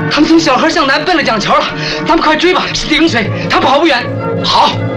他们从小河向南奔了江桥了，咱们快追吧！是顶水，他跑不远。 好。